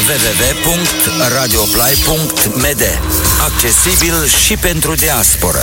www.radioplay.md. Accesibil și pentru diasporă.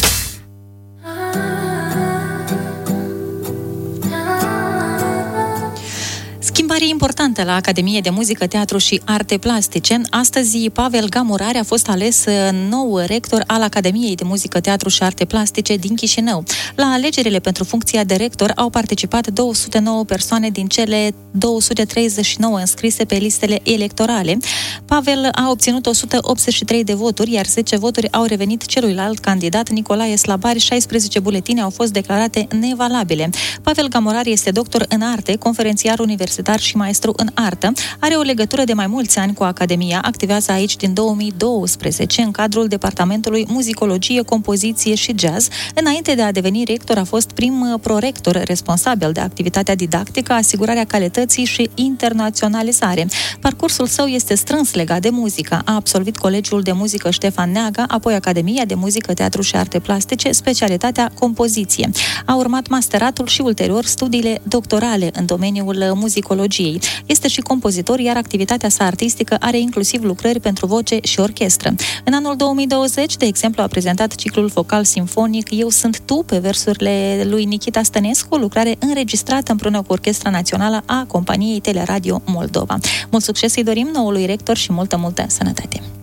Schimbare importantă la Academie de Muzică, Teatru și Arte Plastice. Astăzi, Pavel Gamurari a fost ales nou rector al Academiei de Muzică, Teatru și Arte Plastice din Chișinău. La alegerile pentru funcția de rector au participat 209 persoane din cele 239 înscrise pe listele electorale. Pavel a obținut 183 de voturi, iar 10 voturi au revenit celuilalt candidat, Nicolae Slabari. 16 buletine au fost declarate nevalabile. Pavel Gamurari este doctor în arte, conferențiar universitar și maestru în artă. Are o legătură de mai mulți ani cu Academia, activează aici din 2012 în cadrul Departamentului Muzicologie, Compoziție și Jazz. Înainte de a deveni rector, a fost prim prorector responsabil de activitatea didactică, asigurarea calității și internaționalizare. Parcursul său este strâns legat de muzică. A absolvit Colegiul de Muzică Ștefan Neaga, apoi Academia de Muzică, Teatru și Arte Plastice, specialitatea compoziție. A urmat masteratul și ulterior studiile doctorale în domeniul muzicologiei. Este și compozitor, iar activitatea sa artistică are inclusiv lucrări pentru voce și orchestră. În anul 2020, de exemplu, a prezentat ciclul vocal simfonic Eu sunt tu, pe versurile lui Nichita Stănescu, lucrare înregistrată împreună cu Orchestra Națională a Companiei Teleradio Moldova. Mult succes îi dorim noului rector și multă sănătate!